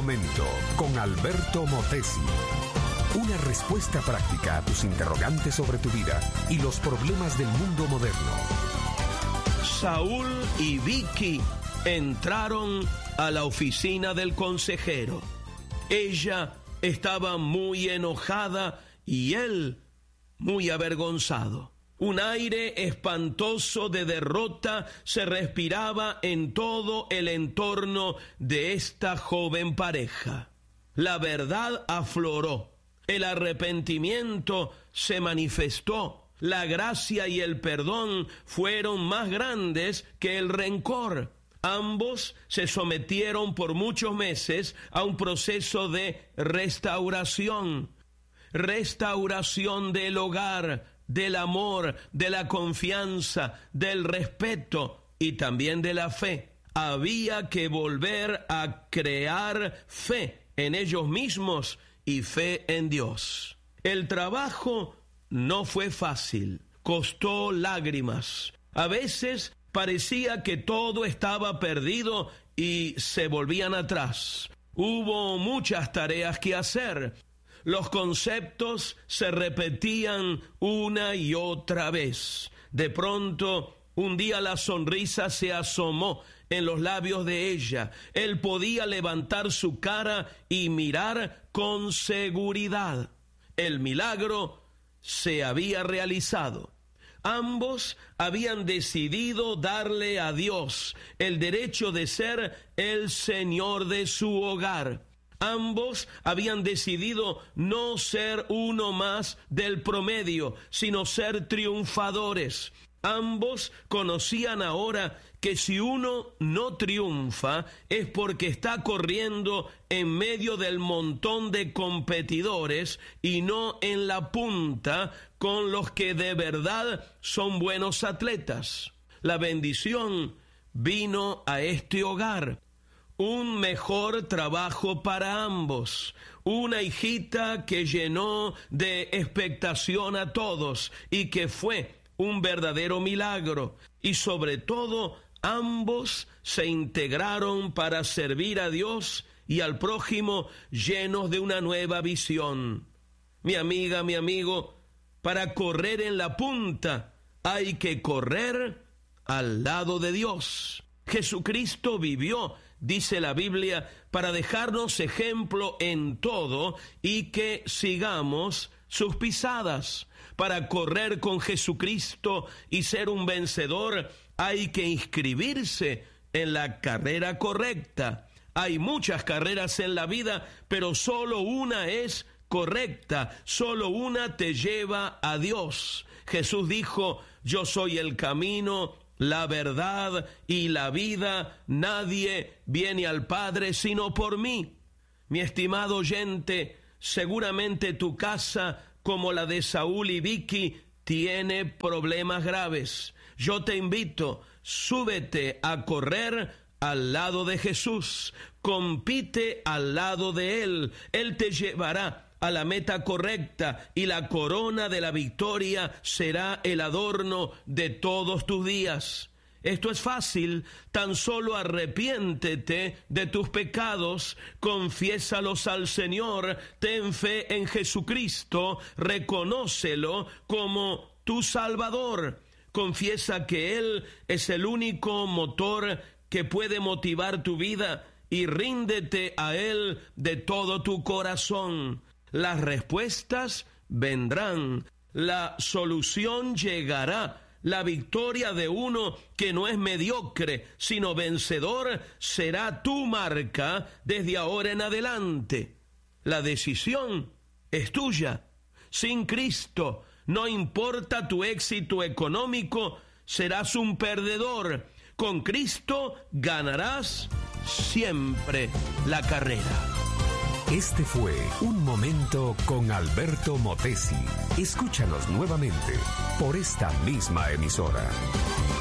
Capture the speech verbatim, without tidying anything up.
momento con Alberto Motesi. Una respuesta práctica a tus interrogantes sobre tu vida y los problemas del mundo moderno. Saúl y Vicky entraron a la oficina del consejero. Ella estaba muy enojada y él muy avergonzado. Un aire espantoso de derrota se respiraba en todo el entorno de esta joven pareja. La verdad afloró, el arrepentimiento se manifestó, la gracia y el perdón fueron más grandes que el rencor. Ambos se sometieron por muchos meses a un proceso de restauración, restauración del hogar, del amor, de la confianza, del respeto y también de la fe. Había que volver a crear fe en ellos mismos y fe en Dios. El trabajo no fue fácil, costó lágrimas. A veces parecía que todo estaba perdido y se volvían atrás. Hubo muchas tareas que hacer. Los conceptos se repetían una y otra vez. De pronto, un día la sonrisa se asomó en los labios de ella. Él podía levantar su cara y mirar con seguridad. El milagro se había realizado. Ambos habían decidido darle a Dios el derecho de ser el Señor de su hogar. Ambos habían decidido no ser uno más del promedio, sino ser triunfadores. Ambos conocían ahora que si uno no triunfa es porque está corriendo en medio del montón de competidores y no en la punta con los que de verdad son buenos atletas. La bendición vino a este hogar. Un mejor trabajo para ambos, una hijita que llenó de expectación a todos y que fue un verdadero milagro. Y sobre todo, ambos se integraron para servir a Dios y al prójimo llenos de una nueva visión. Mi amiga, mi amigo, para correr en la punta hay que correr al lado de Dios. Jesucristo vivió, dice la Biblia, para dejarnos ejemplo en todo y que sigamos sus pisadas. Para correr con Jesucristo y ser un vencedor hay que inscribirse en la carrera correcta. Hay muchas carreras en la vida, pero solo una es correcta, solo una te lleva a Dios. Jesús dijo: yo soy el camino, la verdad y la vida. Nadie viene al Padre sino por mí. Mi estimado oyente, seguramente tu casa, como la de Saúl y Vicky, tiene problemas graves. Yo te invito, súbete a correr al lado de Jesús. Compite al lado de Él. Él te llevará a la meta correcta y la corona de la victoria será el adorno de todos tus días. Esto es fácil, tan solo arrepiéntete de tus pecados, confiésalos al Señor, ten fe en Jesucristo, reconócelo como tu Salvador. Confiesa que Él es el único motor que puede motivar tu vida y ríndete a Él de todo tu corazón. Las respuestas vendrán, la solución llegará. La victoria de uno que no es mediocre, sino vencedor, será tu marca desde ahora en adelante. La decisión es tuya. Sin Cristo, no importa tu éxito económico, serás un perdedor. Con Cristo ganarás siempre la carrera. Este fue Un Momento con Alberto Motesi. Escúchanos nuevamente por esta misma emisora.